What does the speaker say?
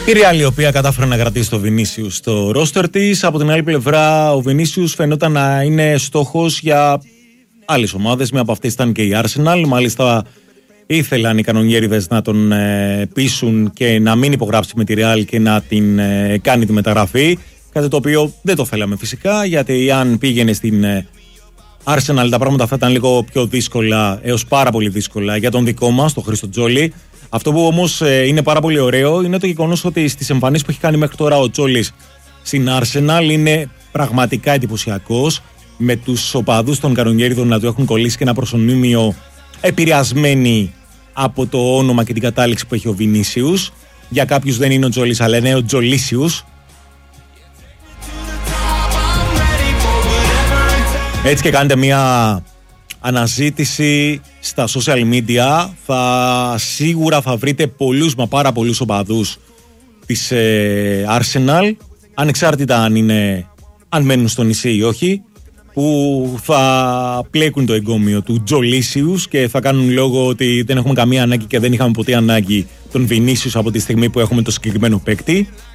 Η Real, η οποία κατάφερε να κρατήσει το Βινίσιους στο ρόστερ της. Από την άλλη πλευρά, ο Βινίσιους φαινόταν να είναι στόχος για άλλες ομάδες. Μία από αυτές ήταν και η Arsenal. Μάλιστα, ήθελαν οι κανονιέριδες να τον πείσουν και να μην υπογράψει με τη Real και να την κάνει τη μεταγραφή. Κάτι το οποίο δεν το θέλαμε φυσικά, γιατί αν πήγαινε στην Arsenal τα πράγματα θα ήταν λίγο πιο δύσκολα, έως πάρα πολύ δύσκολα για τον δικό μας, τον Χρήστο Τζόλι. Αυτό που όμως είναι πάρα πολύ ωραίο είναι το γεγονός ότι στις εμφανίσεις που έχει κάνει μέχρι τώρα ο Τζόλις στην Arsenal είναι πραγματικά εντυπωσιακός, με τους οπαδούς των κανονιέριδων να του έχουν κολλήσει και ένα προσωνύμιο επηρεασμένοι από το όνομα και την κατάληξη που έχει ο Βινίσιους. Για κάποιους δεν είναι ο Τζόλις, αλλά είναι ο Τζολίσιους. Έτσι και κάνετε μια αναζήτηση στα social media, σίγουρα θα βρείτε πολλούς μα πάρα πολλούς οπαδούς της Arsenal, ανεξάρτητα αν μένουν στο νησί ή όχι, που θα πλέκουν το εγκόμιο του Τζολίσιους και θα κάνουν λόγο ότι δεν έχουμε καμία ανάγκη και δεν είχαμε ποτέ ανάγκη τον Βινίσιους από τη στιγμή που έχουμε το συγκεκριμένο παίκτη.